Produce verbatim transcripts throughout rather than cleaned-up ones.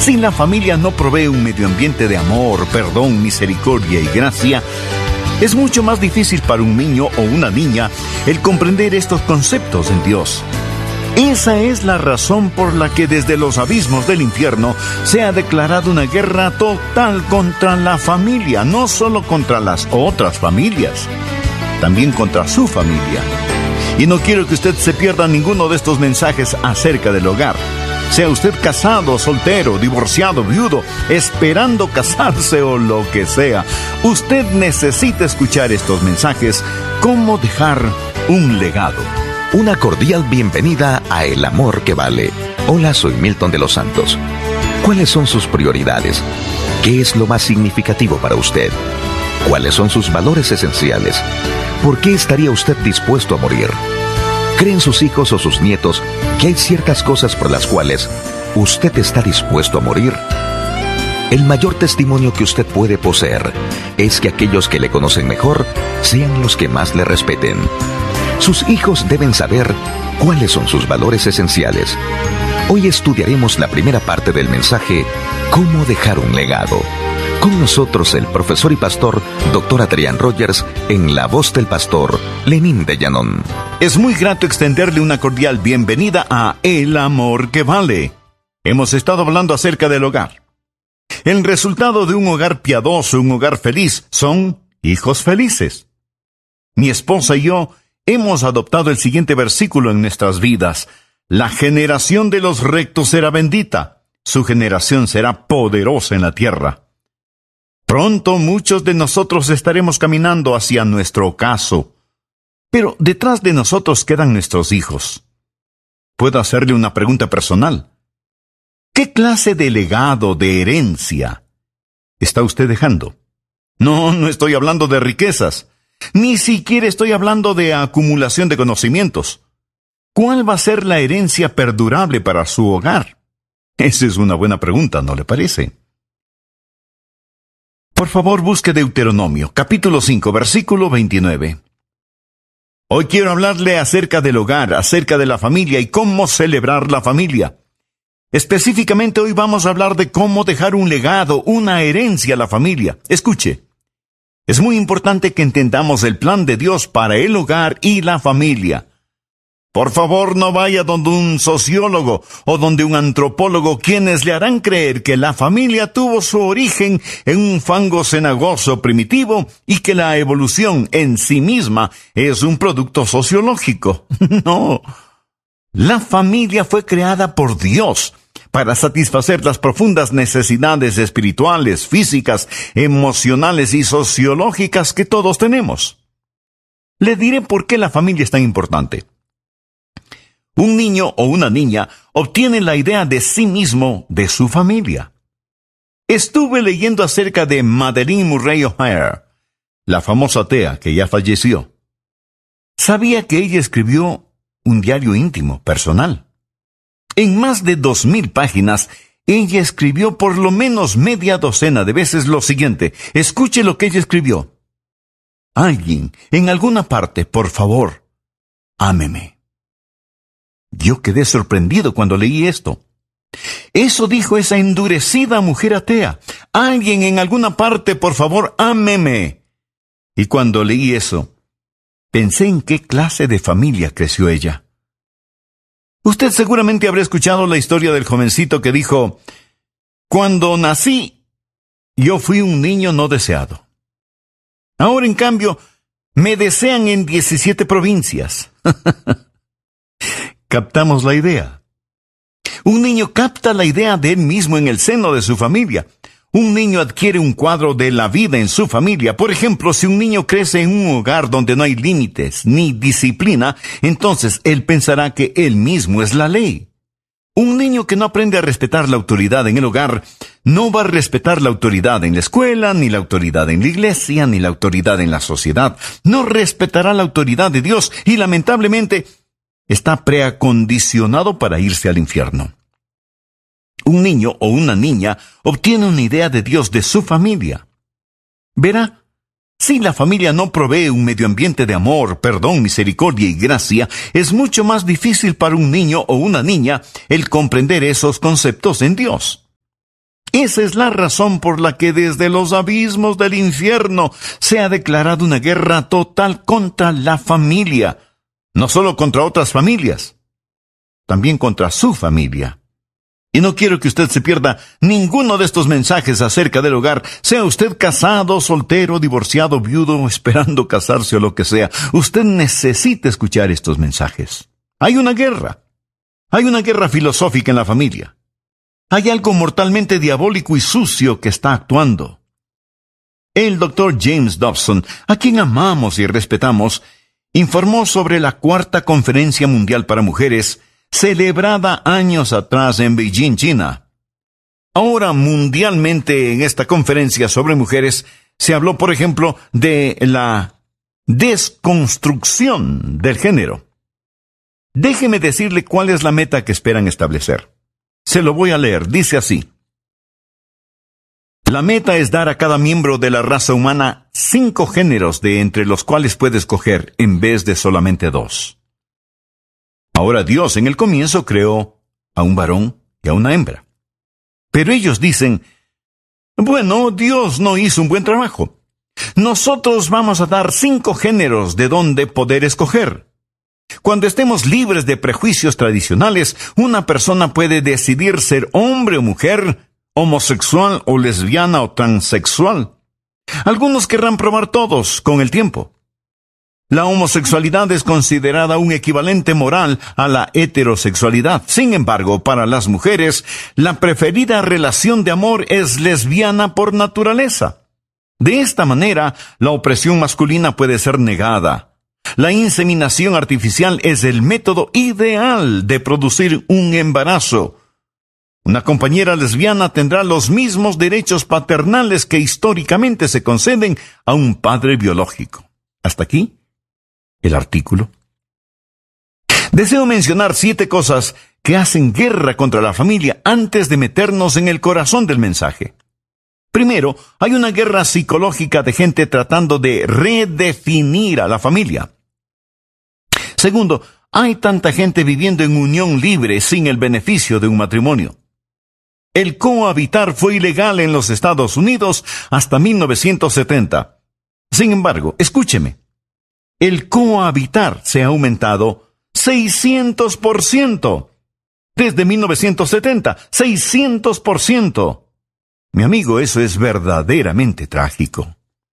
Si la familia no provee un medio ambiente de amor, perdón, misericordia y gracia, es mucho más difícil para un niño o una niña el comprender estos conceptos en Dios. Esa es la razón por la que desde los abismos del infierno se ha declarado una guerra total contra la familia, no solo contra las otras familias, también contra su familia. Y no quiero que usted se pierda ninguno de estos mensajes acerca del hogar. Sea usted casado, soltero, divorciado, viudo, esperando casarse o lo que sea, usted necesita escuchar estos mensajes, cómo dejar un legado. Una cordial bienvenida a El Amor que Vale. Hola, soy Milton de los Santos. ¿Cuáles son sus prioridades? ¿Qué es lo más significativo para usted? ¿Cuáles son sus valores esenciales? ¿Por qué estaría usted dispuesto a morir? ¿Creen sus hijos o sus nietos que hay ciertas cosas por las cuales usted está dispuesto a morir? El mayor testimonio que usted puede poseer es que aquellos que le conocen mejor sean los que más le respeten. Sus hijos deben saber cuáles son sus valores esenciales. Hoy estudiaremos la primera parte del mensaje ¿Cómo dejar un legado? Con nosotros el profesor y pastor doctor Adrián Rogers en la voz del pastor Lenín de Llanón. Es muy grato extenderle una cordial bienvenida a El Amor que Vale. Hemos estado hablando acerca del hogar. El resultado de un hogar piadoso, un hogar feliz, son hijos felices. Mi esposa y yo hemos adoptado el siguiente versículo en nuestras vidas. La generación de los rectos será bendita. Su generación será poderosa en la tierra. Pronto muchos de nosotros estaremos caminando hacia nuestro ocaso. Pero detrás de nosotros quedan nuestros hijos. Puedo hacerle una pregunta personal. ¿Qué clase de legado, de herencia, está usted dejando? No, no estoy hablando de riquezas. Ni siquiera estoy hablando de acumulación de conocimientos. ¿Cuál va a ser la herencia perdurable para su hogar? Esa es una buena pregunta, ¿no le parece? Por favor, busque Deuteronomio, capítulo cinco, versículo veintinueve. Hoy quiero hablarle acerca del hogar, acerca de la familia y cómo celebrar la familia. Específicamente hoy vamos a hablar de cómo dejar un legado, una herencia a la familia. Escuche, es muy importante que entendamos el plan de Dios para el hogar y la familia. Por favor, no vaya donde un sociólogo o donde un antropólogo, quienes le harán creer que la familia tuvo su origen en un fango cenagoso primitivo y que la evolución en sí misma es un producto sociológico. No. La familia fue creada por Dios para satisfacer las profundas necesidades espirituales, físicas, emocionales y sociológicas que todos tenemos. Le diré por qué la familia es tan importante. Un niño o una niña obtiene la idea de sí mismo de su familia. Estuve leyendo acerca de Madeleine Murray O'Hair, la famosa atea que ya falleció. Sabía que ella escribió un diario íntimo, personal. En más de dos mil páginas, ella escribió por lo menos media docena de veces lo siguiente. Escuche lo que ella escribió. Alguien, en alguna parte, por favor, ámeme. Yo quedé sorprendido cuando leí esto. Eso dijo esa endurecida mujer atea. Alguien en alguna parte, por favor, ámeme. Y cuando leí eso, pensé en qué clase de familia creció ella. Usted seguramente habrá escuchado la historia del jovencito que dijo, cuando nací, yo fui un niño no deseado. Ahora, en cambio, me desean en diecisiete provincias. Captamos la idea. Un niño capta la idea de él mismo en el seno de su familia. Un niño adquiere un cuadro de la vida en su familia. Por ejemplo, si un niño crece en un hogar donde no hay límites ni disciplina, entonces él pensará que él mismo es la ley. Un niño que no aprende a respetar la autoridad en el hogar, no va a respetar la autoridad en la escuela, ni la autoridad en la iglesia, ni la autoridad en la sociedad. No respetará la autoridad de Dios y, lamentablemente, está preacondicionado para irse al infierno. Un niño o una niña obtiene una idea de Dios de su familia. Verá, si la familia no provee un medio ambiente de amor, perdón, misericordia y gracia, es mucho más difícil para un niño o una niña el comprender esos conceptos en Dios. Esa es la razón por la que desde los abismos del infierno se ha declarado una guerra total contra la familia. No solo contra otras familias, también contra su familia. Y no quiero que usted se pierda ninguno de estos mensajes acerca del hogar, sea usted casado, soltero, divorciado, viudo, esperando casarse o lo que sea. Usted necesita escuchar estos mensajes. Hay una guerra. Hay una guerra filosófica en la familia. Hay algo mortalmente diabólico y sucio que está actuando. El doctor James Dobson, a quien amamos y respetamos, informó sobre la Cuarta Conferencia Mundial para Mujeres, celebrada años atrás en Beijing, China. Ahora, mundialmente, en esta conferencia sobre mujeres, se habló, por ejemplo, de la desconstrucción del género. Déjeme decirle cuál es la meta que esperan establecer. Se lo voy a leer. Dice así: la meta es dar a cada miembro de la raza humana cinco géneros de entre los cuales puede escoger, en vez de solamente dos. Ahora Dios en el comienzo creó a un varón y a una hembra. Pero ellos dicen, bueno, Dios no hizo un buen trabajo. Nosotros vamos a dar cinco géneros de donde poder escoger. Cuando estemos libres de prejuicios tradicionales, una persona puede decidir ser hombre o mujer, homosexual o lesbiana o transexual. Algunos querrán probar todos con el tiempo. La homosexualidad es considerada un equivalente moral a la heterosexualidad. Sin embargo, para las mujeres, la preferida relación de amor es lesbiana por naturaleza. De esta manera, la opresión masculina puede ser negada. La inseminación artificial es el método ideal de producir un embarazo. Una compañera lesbiana tendrá los mismos derechos paternales que históricamente se conceden a un padre biológico. Hasta aquí el artículo. Deseo mencionar siete cosas que hacen guerra contra la familia antes de meternos en el corazón del mensaje. Primero, hay una guerra psicológica de gente tratando de redefinir a la familia. Segundo, hay tanta gente viviendo en unión libre sin el beneficio de un matrimonio. El cohabitar fue ilegal en los Estados Unidos hasta mil novecientos setenta. Sin embargo, escúcheme, el cohabitar se ha aumentado seiscientos por ciento desde mil novecientos setenta, seiscientos por ciento. Mi amigo, eso es verdaderamente trágico.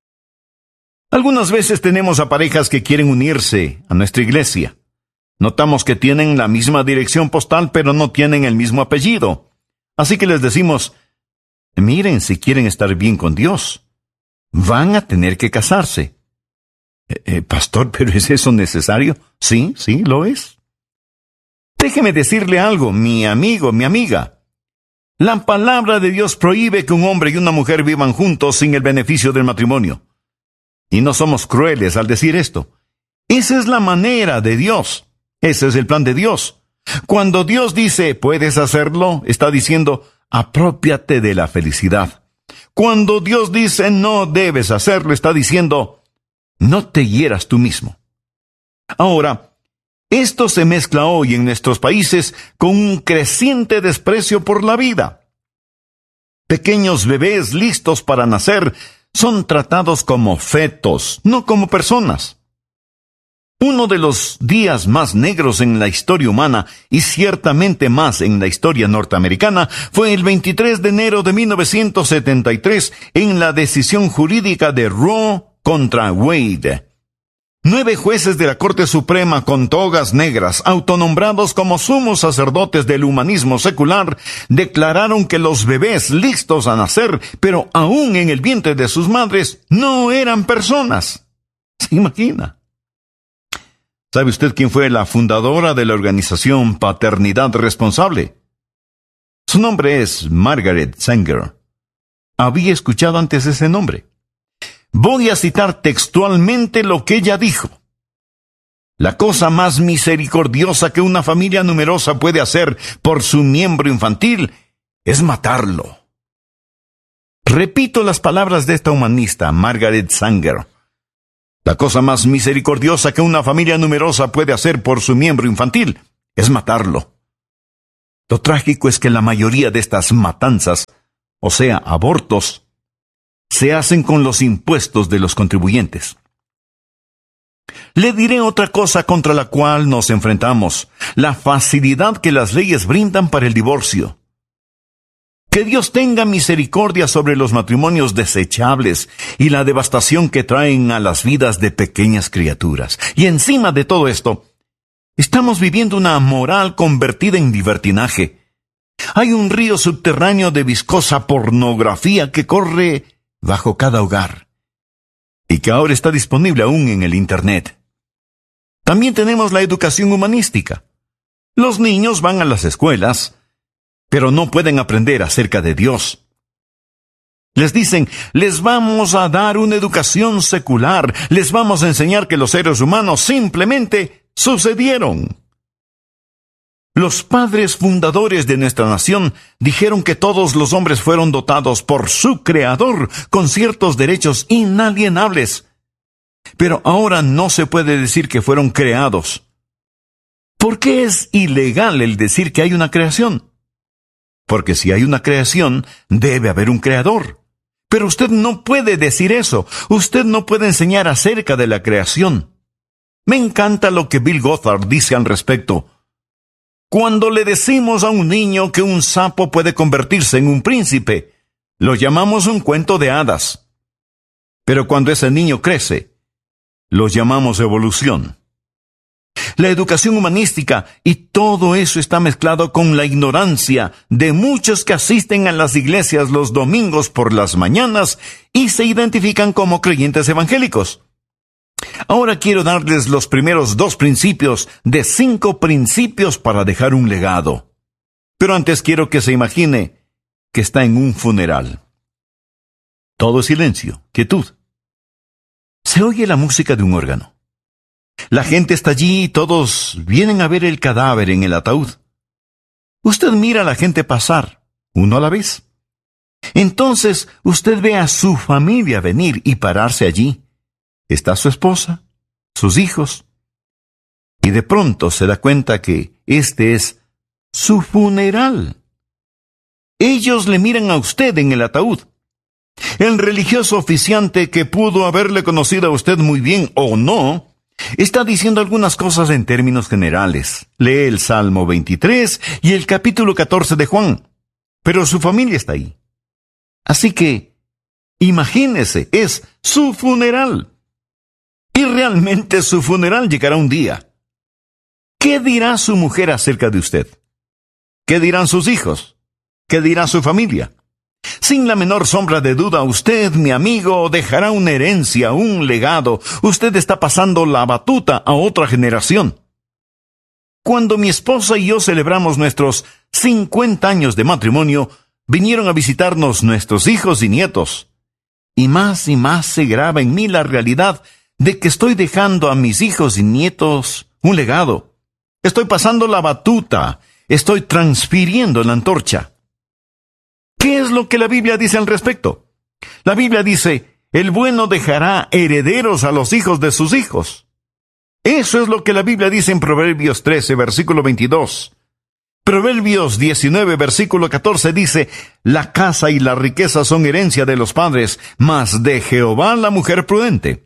Algunas veces tenemos a parejas que quieren unirse a nuestra iglesia. Notamos que tienen la misma dirección postal, pero no tienen el mismo apellido. Así que les decimos, miren, si quieren estar bien con Dios, van a tener que casarse. Eh, eh, pastor, ¿pero es eso necesario? Sí, sí, lo es. Déjeme decirle algo, mi amigo, mi amiga. La palabra de Dios prohíbe que un hombre y una mujer vivan juntos sin el beneficio del matrimonio. Y no somos crueles al decir esto. Esa es la manera de Dios. Ese es el plan de Dios. Cuando Dios dice, puedes hacerlo, está diciendo, aprópiate de la felicidad. Cuando Dios dice, no debes hacerlo, está diciendo, no te hieras tú mismo. Ahora, esto se mezcla hoy en nuestros países con un creciente desprecio por la vida. Pequeños bebés listos para nacer son tratados como fetos, no como personas. Uno de los días más negros en la historia humana, y ciertamente más en la historia norteamericana, fue el veintitrés de enero de mil novecientos setenta y tres en la decisión jurídica de Roe contra Wade. Nueve jueces de la Corte Suprema con togas negras, autonombrados como sumos sacerdotes del humanismo secular, declararon que los bebés listos a nacer, pero aún en el vientre de sus madres, no eran personas. ¿Se imagina? ¿Sabe usted quién fue la fundadora de la organización Paternidad Responsable? Su nombre es Margaret Sanger. Había escuchado antes ese nombre. Voy a citar textualmente lo que ella dijo. La cosa más misericordiosa que una familia numerosa puede hacer por su miembro infantil es matarlo. Repito las palabras de esta humanista, Margaret Sanger. La cosa más misericordiosa que una familia numerosa puede hacer por su miembro infantil es matarlo. Lo trágico es que la mayoría de estas matanzas o sea, abortos, se hacen con los impuestos de los contribuyentes. Le diré otra cosa contra la cual nos enfrentamos: la facilidad que las leyes brindan para el divorcio. Que Dios tenga misericordia sobre los matrimonios desechables y la devastación que traen a las vidas de pequeñas criaturas. Y encima de todo esto, estamos viviendo una moral convertida en libertinaje. Hay un río subterráneo de viscosa pornografía que corre bajo cada hogar, y que ahora está disponible aún en el Internet. También tenemos la educación humanística. Los niños van a las escuelas, pero no pueden aprender acerca de Dios. Les dicen, les vamos a dar una educación secular, les vamos a enseñar que los seres humanos simplemente sucedieron. Los padres fundadores de nuestra nación dijeron que todos los hombres fueron dotados por su Creador con ciertos derechos inalienables. Pero ahora no se puede decir que fueron creados. ¿Por qué es ilegal el decir que hay una creación? Porque si hay una creación, debe haber un creador. Pero usted no puede decir eso. Usted no puede enseñar acerca de la creación. Me encanta lo que Bill Gothard dice al respecto. Cuando le decimos a un niño que un sapo puede convertirse en un príncipe, lo llamamos un cuento de hadas. Pero cuando ese niño crece, lo llamamos evolución. La educación humanística y todo eso está mezclado con la ignorancia de muchos que asisten a las iglesias los domingos por las mañanas y se identifican como creyentes evangélicos. Ahora quiero darles los primeros dos principios de cinco principios para dejar un legado. Pero antes quiero que se imagine que está en un funeral. Todo es silencio, quietud. Se oye la música de un órgano. La gente está allí y todos vienen a ver el cadáver en el ataúd. Usted mira a la gente pasar, uno a la vez. Entonces usted ve a su familia venir y pararse allí. Está su esposa, sus hijos, y de pronto se da cuenta que este es su funeral. Ellos le miran a usted en el ataúd. El religioso oficiante, que pudo haberle conocido a usted muy bien o no, está diciendo algunas cosas en términos generales. Lee el Salmo veintitrés y el capítulo catorce de Juan, pero su familia está ahí. Así que, imagínese, es su funeral. Y realmente su funeral llegará un día. ¿Qué dirá su mujer acerca de usted? ¿Qué dirán sus hijos? ¿Qué dirá su familia? Sin la menor sombra de duda, usted, mi amigo, dejará una herencia, un legado. Usted está pasando la batuta a otra generación. Cuando mi esposa y yo celebramos nuestros cincuenta años de matrimonio, vinieron a visitarnos nuestros hijos y nietos. Y más y más se graba en mí la realidad de que estoy dejando a mis hijos y nietos un legado. Estoy pasando la batuta, estoy transfiriendo la antorcha. ¿Qué es lo que la Biblia dice al respecto? La Biblia dice, el bueno dejará herederos a los hijos de sus hijos. Eso es lo que la Biblia dice en Proverbios trece, versículo veintidós. Proverbios diecinueve, versículo catorce dice, la casa y la riqueza son herencia de los padres, mas de Jehová la mujer prudente.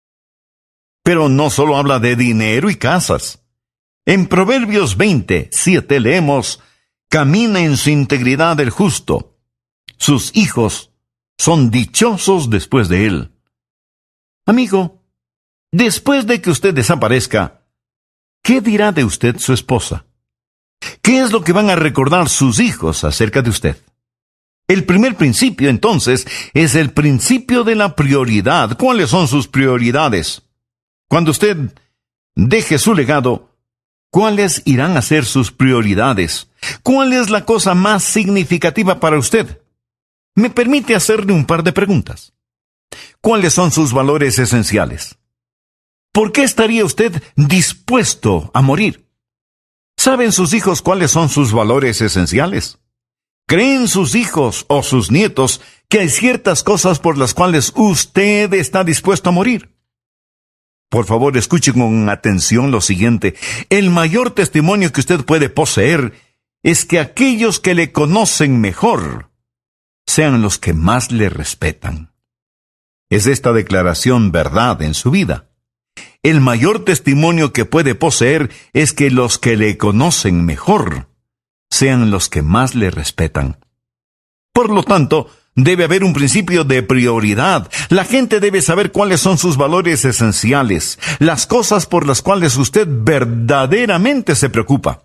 Pero no solo habla de dinero y casas. En Proverbios veinte, siete leemos, camina en su integridad el justo. Sus hijos son dichosos después de él. Amigo, después de que usted desaparezca, ¿qué dirá de usted su esposa? ¿Qué es lo que van a recordar sus hijos acerca de usted? El primer principio, entonces, es el principio de la prioridad. ¿Cuáles son sus prioridades? Cuando usted deje su legado, ¿cuáles irán a ser sus prioridades? ¿Cuál es la cosa más significativa para usted? Me permite hacerle un par de preguntas. ¿Cuáles son sus valores esenciales? ¿Por qué estaría usted dispuesto a morir? ¿Saben sus hijos cuáles son sus valores esenciales? ¿Creen sus hijos o sus nietos que hay ciertas cosas por las cuales usted está dispuesto a morir? Por favor, escuche con atención lo siguiente. El mayor testimonio que usted puede poseer es que aquellos que le conocen mejor sean los que más le respetan. ¿Es esta declaración verdad en su vida? El mayor testimonio que puede poseer es que los que le conocen mejor sean los que más le respetan. Por lo tanto, debe haber un principio de prioridad. La gente debe saber cuáles son sus valores esenciales, las cosas por las cuales usted verdaderamente se preocupa.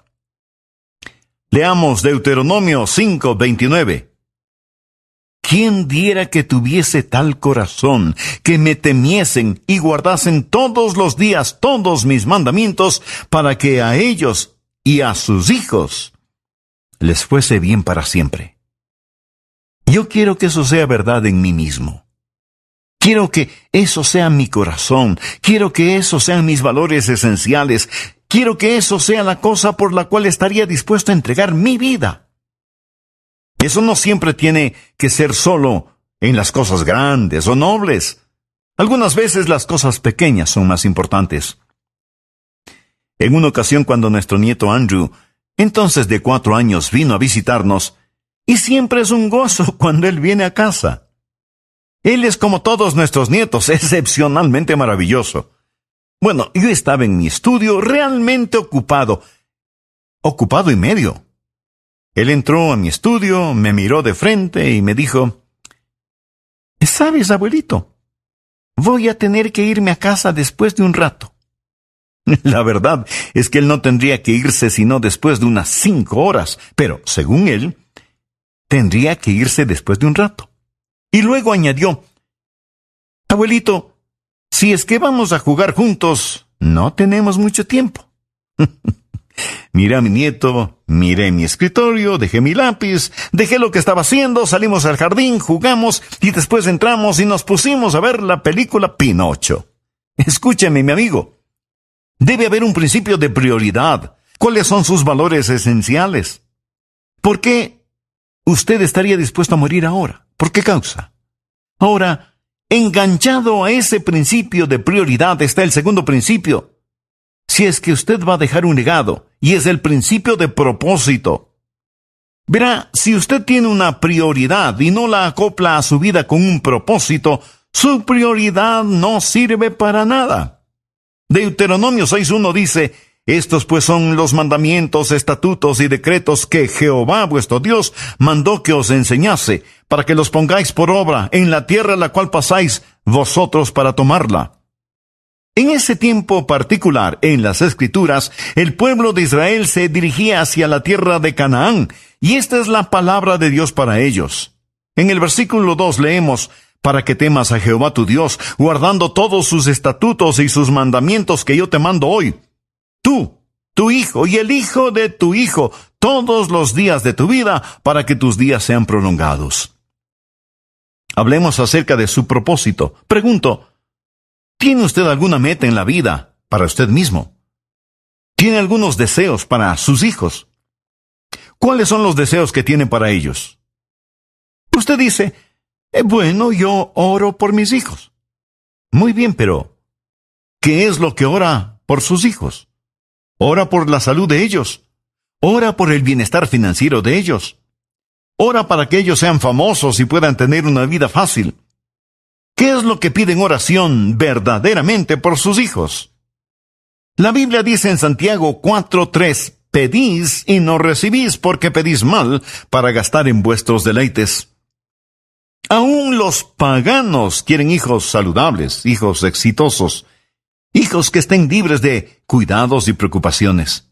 Leamos Deuteronomio cinco veintinueve. ¿Quién diera que tuviese tal corazón, que me temiesen y guardasen todos los días todos mis mandamientos, para que a ellos y a sus hijos les fuese bien para siempre? Yo quiero que eso sea verdad en mí mismo. Quiero que eso sea mi corazón. Quiero que eso sean mis valores esenciales. Quiero que eso sea la cosa por la cual estaría dispuesto a entregar mi vida. Eso no siempre tiene que ser solo en las cosas grandes o nobles. Algunas veces las cosas pequeñas son más importantes. En una ocasión, cuando nuestro nieto Andrew, entonces de cuatro años, vino a visitarnos, y siempre es un gozo cuando él viene a casa. Él es como todos nuestros nietos, excepcionalmente maravilloso. Bueno, yo estaba en mi estudio realmente ocupado. Ocupado y medio. Él entró a mi estudio, me miró de frente y me dijo: ¿Sabes, abuelito? Voy a tener que irme a casa después de un rato. La verdad es que él no tendría que irse sino después de unas cinco horas, pero, según él, tendría que irse después de un rato. Y luego añadió: abuelito, si es que vamos a jugar juntos, no tenemos mucho tiempo. Miré a mi nieto, miré mi escritorio, dejé mi lápiz, dejé lo que estaba haciendo, salimos al jardín, jugamos y después entramos y nos pusimos a ver la película Pinocho. Escúcheme, mi amigo. Debe haber un principio de prioridad. ¿Cuáles son sus valores esenciales? ¿Por qué usted estaría dispuesto a morir ahora? ¿Por qué causa? Ahora, enganchado a ese principio de prioridad está el segundo principio. Si es que usted va a dejar un legado, y es el principio de propósito. Verá, si usted tiene una prioridad y no la acopla a su vida con un propósito, su prioridad no sirve para nada. Deuteronomio seis uno dice: estos pues son los mandamientos, estatutos y decretos que Jehová vuestro Dios mandó que os enseñase, para que los pongáis por obra en la tierra la cual pasáis vosotros para tomarla. En ese tiempo particular, en las Escrituras, el pueblo de Israel se dirigía hacia la tierra de Canaán, y esta es la palabra de Dios para ellos. En el versículo dos leemos: para que temas a Jehová tu Dios, guardando todos sus estatutos y sus mandamientos que yo te mando hoy. Tú, tu hijo y el hijo de tu hijo, todos los días de tu vida, para que tus días sean prolongados. Hablemos acerca de su propósito. Pregunto, ¿tiene usted alguna meta en la vida para usted mismo? ¿Tiene algunos deseos para sus hijos? ¿Cuáles son los deseos que tiene para ellos? Usted dice: eh, bueno, yo oro por mis hijos. Muy bien, pero ¿qué es lo que ora por sus hijos? Ora por la salud de ellos. Ora por el bienestar financiero de ellos. Ora para que ellos sean famosos y puedan tener una vida fácil. ¿Qué es lo que pide en oración verdaderamente por sus hijos? La Biblia dice en Santiago cuatro tres: pedís y no recibís, porque pedís mal, para gastar en vuestros deleites. Aún los paganos quieren hijos saludables, hijos exitosos, hijos que estén libres de cuidados y preocupaciones.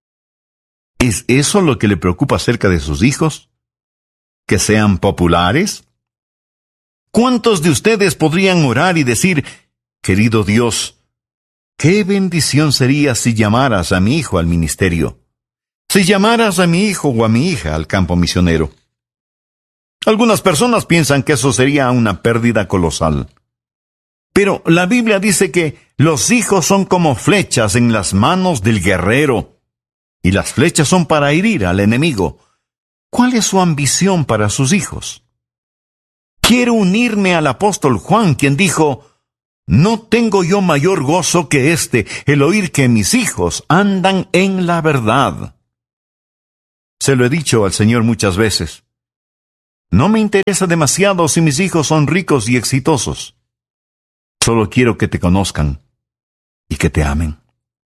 ¿Es eso lo que le preocupa acerca de sus hijos? ¿Que sean populares? ¿Cuántos de ustedes podrían orar y decir: querido Dios, qué bendición sería si llamaras a mi hijo al ministerio, si llamaras a mi hijo o a mi hija al campo misionero? Algunas personas piensan que eso sería una pérdida colosal. Pero la Biblia dice que los hijos son como flechas en las manos del guerrero, y las flechas son para herir al enemigo. ¿Cuál es su ambición para sus hijos? Quiero unirme al apóstol Juan, quien dijo: no tengo yo mayor gozo que este, el oír que mis hijos andan en la verdad. Se lo he dicho al Señor muchas veces. No me interesa demasiado si mis hijos son ricos y exitosos. Solo quiero que te conozcan y que te amen.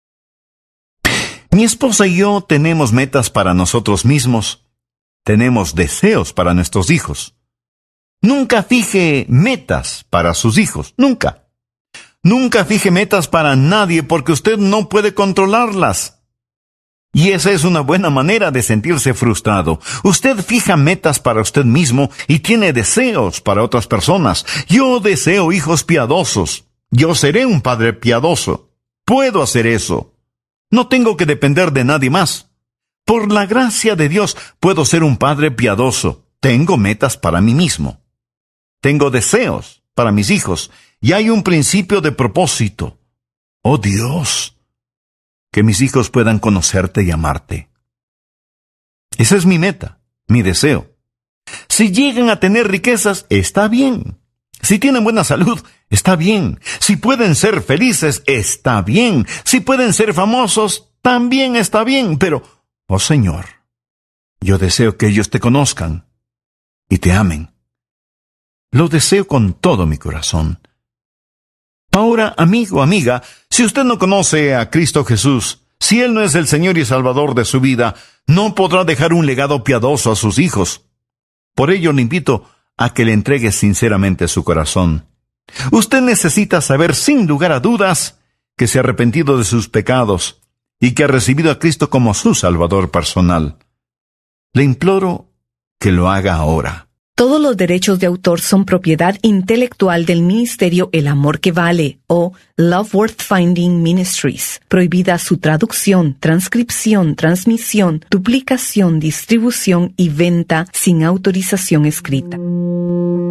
Mi esposa y yo tenemos metas para nosotros mismos. Tenemos deseos para nuestros hijos. Nunca fije metas para sus hijos. Nunca. Nunca fije metas para nadie porque usted no puede controlarlas. Y esa es una buena manera de sentirse frustrado. Usted fija metas para usted mismo y tiene deseos para otras personas. Yo deseo hijos piadosos. Yo seré un padre piadoso. Puedo hacer eso. No tengo que depender de nadie más. Por la gracia de Dios puedo ser un padre piadoso. Tengo metas para mí mismo. Tengo deseos para mis hijos. Y hay un principio de propósito. Oh Dios, que mis hijos puedan conocerte y amarte. Esa es mi meta, mi deseo. Si llegan a tener riquezas, está bien. Si tienen buena salud, está bien. Si pueden ser felices, está bien. Si pueden ser famosos, también está bien. Pero, oh Señor, yo deseo que ellos te conozcan y te amen. Lo deseo con todo mi corazón. Ahora, amigo, amiga, si usted no conoce a Cristo Jesús, si Él no es el Señor y Salvador de su vida, no podrá dejar un legado piadoso a sus hijos. Por ello le invito a que le entregue sinceramente su corazón. Usted necesita saber sin lugar a dudas que se ha arrepentido de sus pecados y que ha recibido a Cristo como su Salvador personal. Le imploro que lo haga ahora. Todos los derechos de autor son propiedad intelectual del Ministerio El Amor que Vale o Love Worth Finding Ministries. Prohibida su traducción, transcripción, transmisión, duplicación, distribución y venta sin autorización escrita.